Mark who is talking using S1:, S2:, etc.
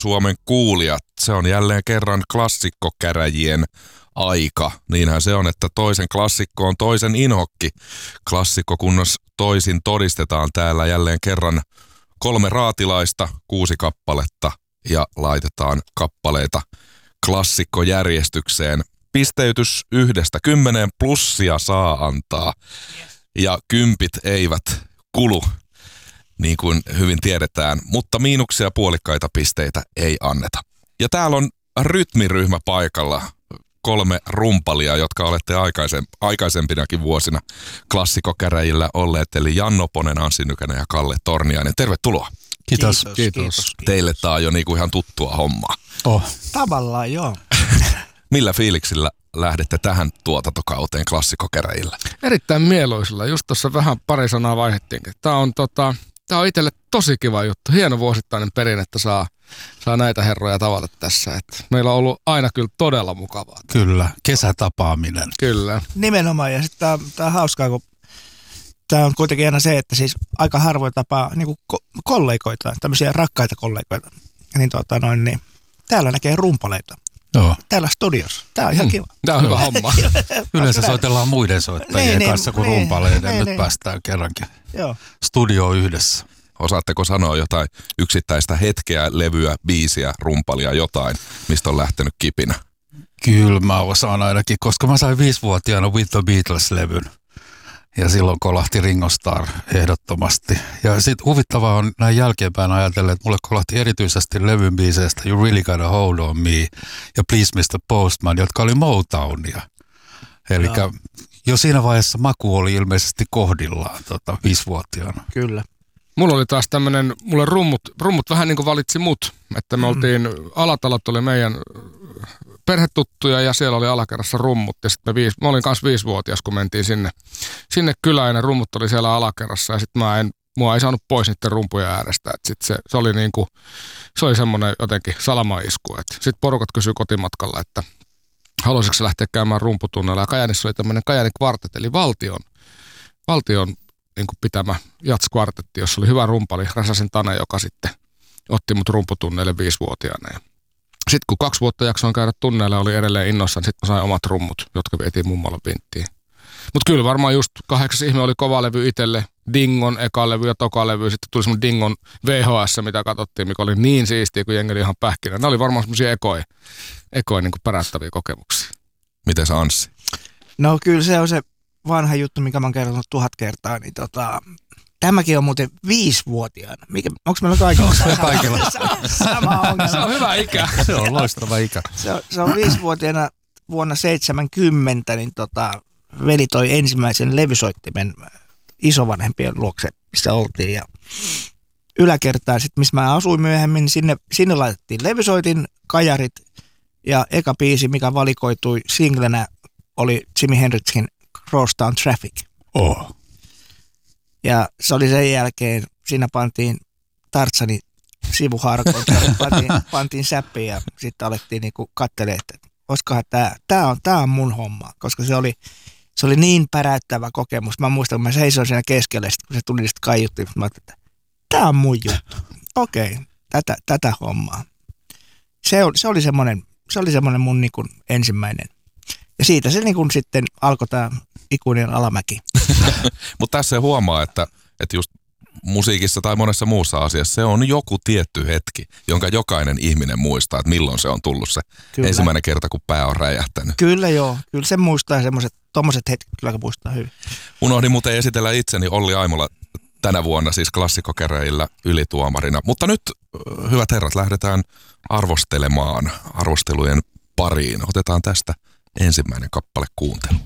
S1: Suomen kuulijat, se on jälleen kerran klassikkokäräjien aika. Niinhän se on, että toisen klassikko on toisen inhokki. Klassikkokunnos toisin todistetaan täällä jälleen kerran 3 raatilaista, 6 kappaletta ja laitetaan kappaleita klassikkojärjestykseen. Pisteytys 1–10, plussia saa antaa ja 10 eivät kulu, niin kuin hyvin tiedetään, mutta miinuksia puolikkaita pisteitä ei anneta. Ja täällä on rytmiryhmä paikalla, 3 rumpalia, jotka olette aikaisempinakin vuosina klassikkokäräjillä olleet, eli Janno Ponen, Anssi Nykänen ja Kalle Torniainen. Tervetuloa.
S2: Kiitos.
S1: Teille tää on jo niinku ihan tuttua hommaa.
S2: Tavallaan joo.
S1: Millä fiiliksillä lähdette tähän tuotantokauteen klassikkokäräjillä?
S3: Erittäin mieluisilla. Just tuossa vähän pari sanaa vaihdettiinkin. Tää on itselle tosi kiva juttu. Hieno vuosittainen perinne, että saa näitä herroja tavata tässä. Et meillä on ollut aina kyllä todella mukavaa.
S2: Kyllä, kesätapaaminen.
S3: Kyllä.
S4: Nimenomaan, ja sitten tämä on hauskaa, kun tämä on kuitenkin aina se, että siis aika harvoin tapaa niin kollegoita, tämmöisiä rakkaita kollegoita. Niin täällä näkee rumpaleita.
S2: Joo.
S4: Täällä studiossa. Tämä on ihan kiva.
S3: Tämä on hyvä homma.
S2: Yleensä soitellaan muiden soittajien kanssa kuin rumpaleiden. Nyt päästään kerrankin studioon yhdessä.
S1: Osaatteko sanoa jotain yksittäistä hetkeä, levyä, biisiä, rumpalia, jotain, mistä on lähtenyt kipinä?
S2: Kyllä mä osaan ainakin, koska mä sain 5-vuotiaana With the Beatles-levyn. Ja silloin kolahti Ringo Starr ehdottomasti. Ja sitten huvittavaa on näin jälkeenpäin ajatella, että mulle kolahti erityisesti levyn biiseistä You Really Gotta Hold On Me ja Please Mr. Postman, jotka oli Motownia. Eli jo siinä vaiheessa maku oli ilmeisesti kohdillaan 5-vuotiaana.
S4: Kyllä.
S3: Mulla oli taas tämmönen, mulle rummut vähän niin kuin valitsi mut, että me oltiin, Alatalot oli meidän perhetuttuja ja siellä oli alakerrassa rummut ja sitten mä olin kanssa 5-vuotias, kun mentiin sinne kylään ja ne rummut oli siellä alakerrassa ja sitten mua ei saanut pois niiden rumpujen äärestä, että sitten se oli niinku, se oli semmoinen jotenkin salamaisku, että sitten porukat kysyi kotimatkalla, että haluaisitko se lähteä käymään rumputunnella ja Kajaanissa oli tämmöinen Kajaanin kvartet, eli valtion niin kuin pitämä jatskvartetti, jossa oli hyvä rumpali, Räsäsen Tane, joka sitten otti mut rumputunneille 5-vuotiaana. Sitten kun 2 vuotta jaksoin käydä tunneilla ja oli edelleen innoissaan, sitten mä sain omat rummut, jotka vietiin mummalla vinttiin. Mutta kyllä varmaan just 8 ihme oli kova levy itselle, Dingon eka levy ja toka levy, sitten tuli semmoinen Dingon VHS, mitä katsottiin, mikä oli niin siistiä, kun jengi oli ihan pähkinä. Nämä oli varmaan semmoisia ekoja niin kuin pärättäviä kokemuksia.
S1: Miten se Anssi?
S4: No kyllä se on se vanha juttu, mikä mä oon kertonut 1000 kertaa, niin tämäkin on muuten 5-vuotiaana. Onko meillä kaikilla? Sama ongelma.
S3: Se on hyvä ikä.
S2: Se on loistava ikä.
S4: Se on 5-vuotiaana vuonna 70, niin veli toi ensimmäisen levysoittimen isovanhempien luokse, missä oltiin. Ja yläkertaan, missä mä asuin myöhemmin, sinne laitettiin levysoitin, kajarit ja eka biisi, mikä valikoitui singlenä, oli Jimi Hendrixin Crosstown Traffic. Ja se oli sen jälkeen, siinä pantiin Tartsani sivuharkoita, pantiin säppiin ja sitten alettiin niinku katselemaan, että olisikohan tämä on mun homma, koska se oli niin päräyttävä kokemus. Mä muistan, kun mä seisoin siinä keskellä, kun se tuli sitten kaiuttiin, mä ajattelin, että tämä on mun juttu. Okei, tätä hommaa. Se oli semmoinen mun niinku ensimmäinen. Ja siitä se niin kuin sitten alkoi tämä ikuinen alamäki.
S1: Mutta tässä huomaa, että just musiikissa tai monessa muussa asiassa se on joku tietty hetki, jonka jokainen ihminen muistaa, että milloin se on tullut se ensimmäinen kerta, kun pää on räjähtänyt. Kyllä
S4: joo, kyllä se muistaa tommoset hetket kyllä muistaa hyvin.
S1: Unohdin muuten esitellä itseni Olli Aimola tänä vuonna siis klassikkokäräjillä ylituomarina. Mutta nyt, hyvät herrat, lähdetään arvostelemaan arvostelujen pariin. Otetaan tästä ensimmäinen kappale kuuntelu.